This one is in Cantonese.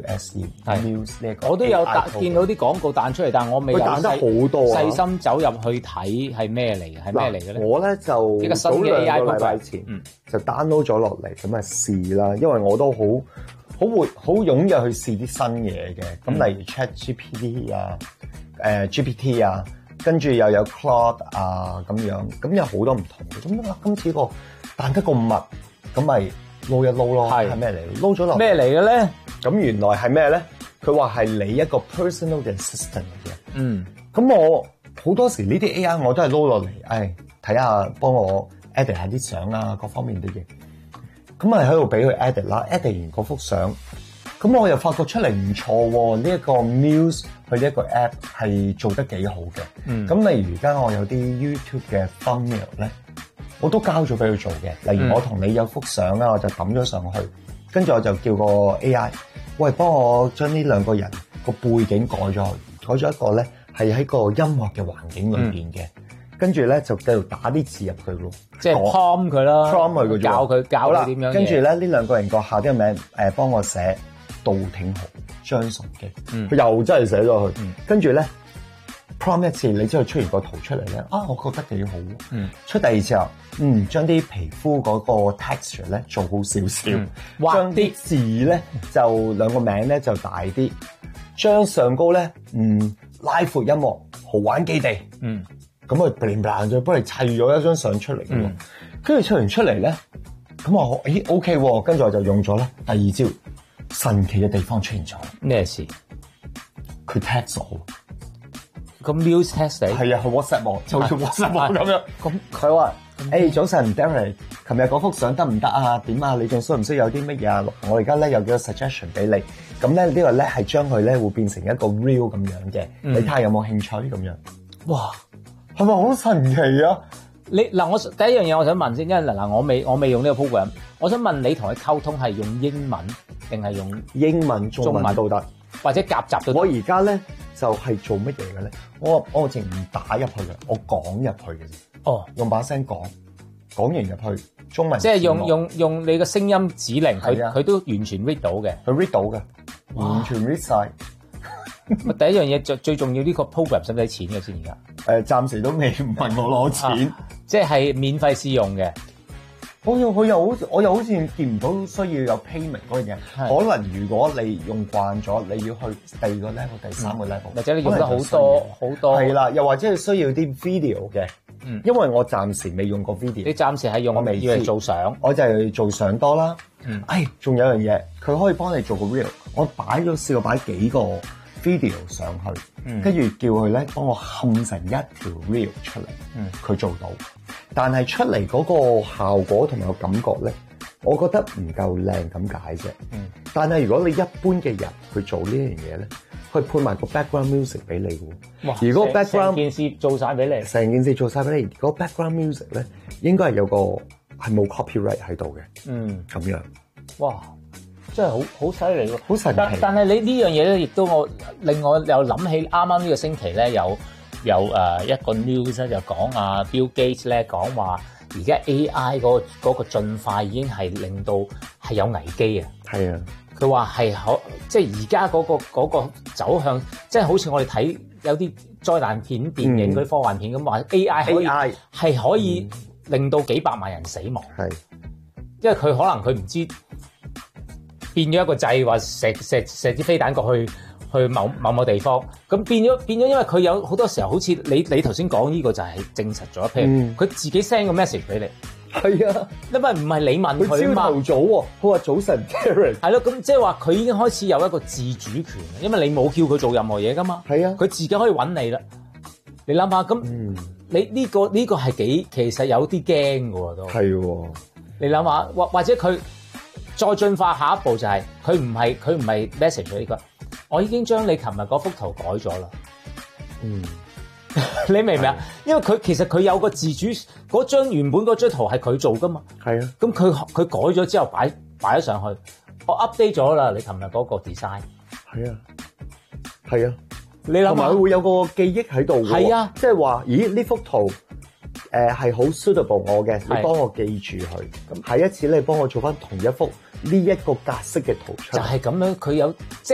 Muse 呢一個， 我都有見到啲廣告彈出嚟，但我未有彈得好多細心走入去睇係咩嚟嘅，係咩嚟嘅咧？ 我咧就呢個新嘅 AI 2個禮拜前就 download 咗落嚟，咁啊試啦，因為我都好踴躍去試啲新嘢嘅，咁例如 ChatGPT 啊、GPT 啊，跟住又有 Claude 啊咁樣，咁有好多唔同嘅，咁啊今次個彈得咁密，咁咪撈一撈咯，係咩嚟？撈咗落咩嚟嘅咧？ 咁原來係咩咧？佢話係你一個 personal assistant 嚟嘅。咁我好多時呢啲 AI 我都係撈落嚟，睇下幫我 edit 下啲相啊，各方面啲嘢。咁咪喺度俾佢 edit 啦 ，edit 完嗰幅相，咁我又發覺出嚟唔錯喎。呢一個 Muse 佢呢一個 app 係做得幾好嘅。咁例如而家我有啲 YouTube 嘅 thumbnail 咧，我都交咗俾佢做嘅。例如我同你有幅相啦，我就抌咗上去，跟住我就叫個 AI， 喂，幫我將呢兩個人個背景改咗一個咧係喺個音樂嘅環境裏邊嘅。跟住咧就繼續打啲字入去咯， 即係 prompt 佢啦 ，prompt 佢嘅啫。 教佢點樣。 跟住咧呢兩個人個下啲名幫我寫杜挺豪、張崇基，佢又真係寫咗去。跟住咧 prompt 一次，你之後出完個圖出嚟咧，我覺得幾好。出第二次後，將啲皮膚嗰個 texture 咧做好少少，將啲字咧就兩個名咧就大啲，將上高咧拉闊音樂豪玩基地。咁啊 bling 再幫你砌咗一張相出嚟嘅，跟住砌完出嚟咧，咁我OK 喎，跟住我就用咗咧第二招，神奇嘅地方出現咗。 咩事？ 佢 text 我， 咁 Muse text 你？ 係啊，佢 WhatsApp 我，就好似 WhatsApp 我咁樣。咁佢話：早晨 Derek，琴日嗰幅相得唔得啊？點啊？你仲需唔需要有啲乜嘢啊？我而家咧有幾個 suggestion 俾你，咁咧呢個咧係將佢咧會變成一個 reel 咁樣嘅，你睇下有冇興趣咁樣？哇！係咪好神奇啊？ 我第一樣嘢我想問先，因為我未用呢個 program， 我想問你同佢溝通係用英文定係用英文、中文都得， 或者夾雜都得。 我而家咧就係做乜嘢嘅咧？我淨唔打入去嘅，我講入去嘅啫。用把聲講完入去中文， 即係用你嘅聲音指令，佢都完全 read 到嘅， 佢 read 到嘅，完全 read 晒。 第一樣嘢最重要，呢個 program 使唔使錢嘅先？而家暫時都未問我攞錢， 即係免費試用嘅。 我又好似見唔到需要有 payment 嗰樣嘢。可能如果你用慣咗，你要去第二個 level、第三個 level， 或者你用得好多係啦，又或者係需要啲 video 嘅。因為我暫時未用過 video。 你暫時係用我未要嚟做相， 我就係做相多啦。仲有樣嘢，佢可以幫你做個 reel。我試過擺幾個 video 上去，跟住叫佢咧幫我冚成一條 reel 出嚟，佢做到，但係出嚟嗰個效果同埋個感覺咧，我覺得唔夠靚咁解啫。但係如果你一般嘅人去做呢樣嘢咧，佢配埋個 background music 俾你喎。如果 background 成件事做晒俾你， 成件事做晒俾你，如果 background music 咧，應該係有個係冇 copyright 喺度嘅。咁樣， 哇！真係好犀利喎， 好神奇。 但係你呢樣嘢咧，亦都令我又諗起啱啱呢個星期咧，有一個 news 咧就講Bill Gates 咧講話，而家 AI 嗰個進化已經係令到係有危機啊。 係啊， 佢話係即係而家嗰個走向，即係好似我哋睇有啲災難片、電影嗰啲科幻片咁話，AI 係可以令到幾百萬人死亡。係，因為佢可能佢唔知。變咗一個掣，話射支飛彈過去某地方，咁變咗，因為佢有好多時候，好似你頭先講呢個就係證實咗，譬如佢自己 send 個 message 俾你，係啊，因為唔係你問佢嘛，佢朝頭早喎，佢話早晨 Karen， 係咯，咁即係話佢已經開始有一個自主權，因為你冇叫佢做任何嘢噶嘛，係啊，佢自己可以揾你啦，你諗下，咁你呢個係其實有啲驚㗎喎都，係喎，你諗下，或者佢。再進化下一步就係佢唔係 message 咗呢個，我已經將你琴日嗰幅圖改咗啦。你明唔明啊？因為其實佢有個自主，原本嗰張圖係佢做噶嘛。係啊。咁佢改咗之後擺咗上去，我 update 咗啦。你琴日嗰個 design。係啊。係啊。你諗下，同埋佢會有個記憶喺度喎。係啊。即係話，咦？呢幅圖。係好 suitable 我嘅，你幫我記住佢。咁下一次你幫我做翻同一幅呢一個格式嘅圖出嚟。就係咁樣，佢有即係。